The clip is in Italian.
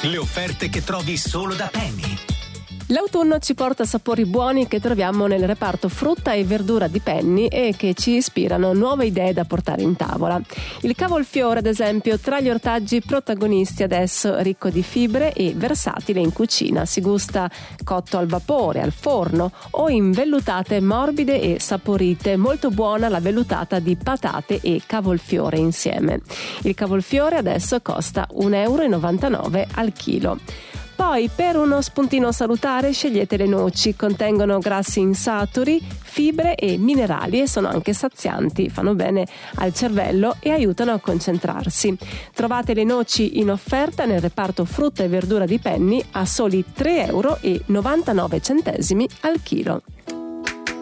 Le offerte che trovi solo da Penny. L'autunno ci porta sapori buoni che troviamo nel reparto frutta e verdura di Penny e che ci ispirano nuove idee da portare in tavola. Il cavolfiore, ad esempio, tra gli ortaggi protagonisti adesso, ricco di fibre e versatile in cucina. Si gusta cotto al vapore, al forno o in vellutate morbide e saporite. Molto buona la vellutata di patate e cavolfiore insieme. Il cavolfiore adesso costa 1,99 € al chilo. Poi, per uno spuntino salutare, scegliete le noci. Contengono grassi insaturi, fibre e minerali e sono anche sazianti, fanno bene al cervello e aiutano a concentrarsi. Trovate le noci in offerta nel reparto frutta e verdura di Penny a soli 3,99 € al chilo.